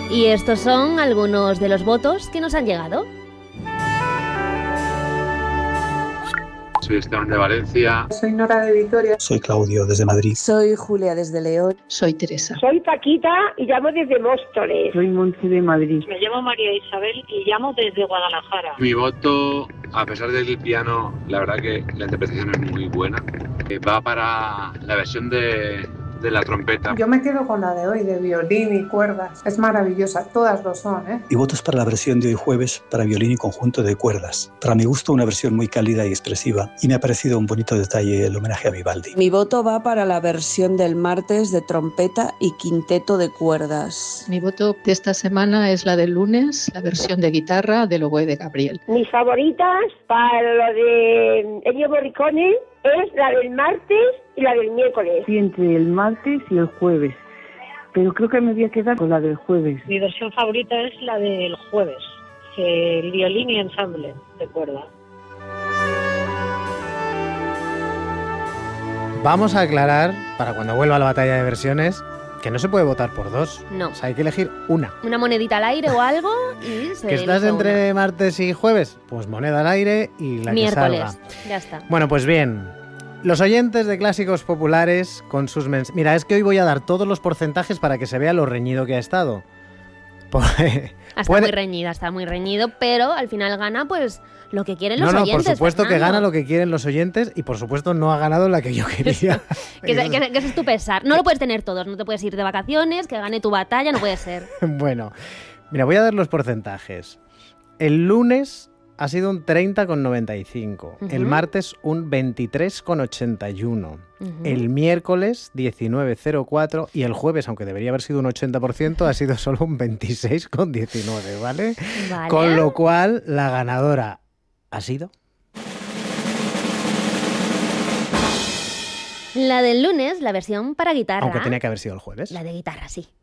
Y estos son algunos de los votos que nos han llegado. Soy Esteban de Valencia. Soy Nora de Vitoria. Soy Claudio desde Madrid. Soy Julia desde León. Soy Teresa. Soy Paquita y llamo desde Móstoles. Soy Monse de Madrid. Me llamo María Isabel y llamo desde Guadalajara. Mi voto, a pesar del piano, la verdad que la interpretación es muy buena. Va para la versión de la trompeta. Yo me quedo con la de hoy, de violín y cuerdas. Es maravillosa, todas lo son, ¿eh? Mi voto es para la versión de hoy jueves para violín y conjunto de cuerdas. Para mi gusto, una versión muy cálida y expresiva, y me ha parecido un bonito detalle el homenaje a Vivaldi. Mi voto va para la versión del martes de trompeta y quinteto de cuerdas. Mi voto de esta semana es la del lunes, la versión de guitarra del oboe de Gabriel. Mis favoritas para lo de Ennio Morricone es la del martes y la del miércoles. Sí, entre el martes y el jueves. Pero creo que me voy a quedar con la del jueves. Mi versión favorita es la del jueves, el violín y ensamble de cuerda. Vamos a aclarar, para cuando vuelva la batalla de versiones, que no se puede votar por dos. No. O sea, hay que elegir una. Una monedita al aire o algo y se ¿Que estás elige entre una. martes y jueves? Pues moneda al aire y la Miércoles. que salga. Ya está. Bueno, pues bien. Los oyentes de Clásicos Populares con sus mensajes... Mira, es que hoy voy a dar todos los porcentajes para que se vea lo reñido que ha estado. Está muy reñido, pero al final gana pues lo que quieren los oyentes. No, por supuesto Fernando. que gana lo que quieren los oyentes y por supuesto no ha ganado la que yo quería. que ese es tu pesar. No lo puedes tener todos, no te puedes ir de vacaciones, que gane tu batalla, no puede ser. Bueno, mira, voy a dar los porcentajes. El lunes ha sido un 30,95. El martes un 23,81. El miércoles 19,04. Y el jueves, aunque debería haber sido un 80%, ha sido solo un 26,19, ¿vale? Vale. Con lo cual, la ganadora ha sido... La del lunes, la versión para guitarra. Aunque tenía que haber sido el jueves. La de guitarra, sí.